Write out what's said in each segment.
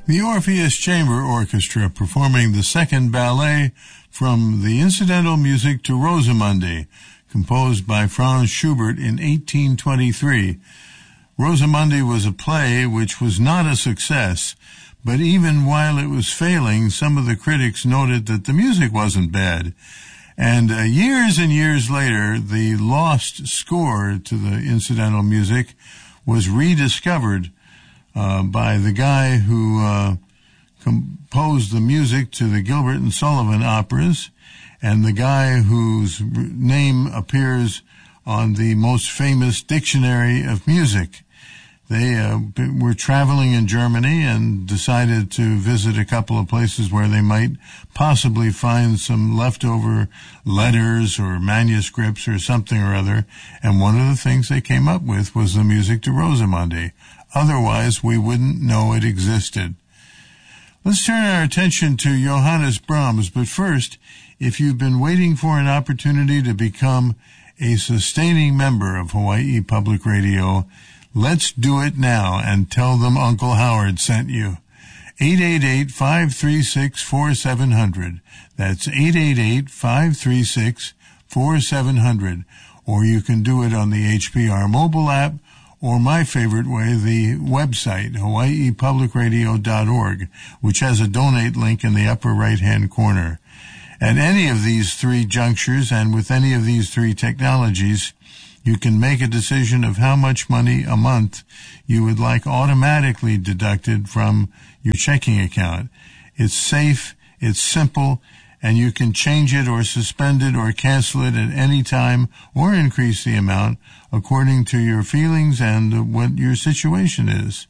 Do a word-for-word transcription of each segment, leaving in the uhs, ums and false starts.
The Orpheus Chamber Orchestra performing the second ballet from the incidental music to Rosamunde, composed by Franz Schubert in eighteen twenty-three. Rosamunde was a play which was not a success, but even while it was failing, some of the critics noted that the music wasn't bad. And uh, years and years later, the lost score to the incidental music was rediscovered uh, by the guy who uh, composed the music to the Gilbert and Sullivan operas, and the guy whose name appears on the most famous dictionary of music. They uh, were traveling in Germany and decided to visit a couple of places where they might possibly find some leftover letters or manuscripts or something or other, and one of the things they came up with was the music to Rosamunde. Otherwise, we wouldn't know it existed. Let's turn our attention to Johannes Brahms, but first, if you've been waiting for an opportunity to become a sustaining member of Hawaii Public Radio, let's do it now and tell them Uncle Howard sent you. eight eight eight, five three six, four seven zero zero. That's eight eight eight, five three six, four seven zero zero. Or you can do it on the H P R mobile app, or my favorite way, the website, hawaii public radio dot org, which has a donate link in the upper right-hand corner. At any of these three junctures and with any of these three technologies, you can make a decision of how much money a month you would like automatically deducted from your checking account. It's safe, it's simple, and you can change it or suspend it or cancel it at any time or increase the amount according to your feelings and what your situation is.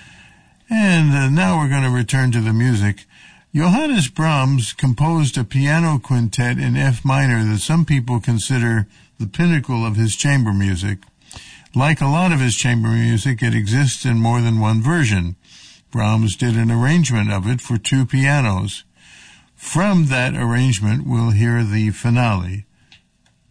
And uh, now we're going to return to the music. Johannes Brahms composed a piano quintet in F minor that some people consider the pinnacle of his chamber music. Like a lot of his chamber music, it exists in more than one version. Brahms did an arrangement of it for two pianos. From that arrangement, we'll hear the finale.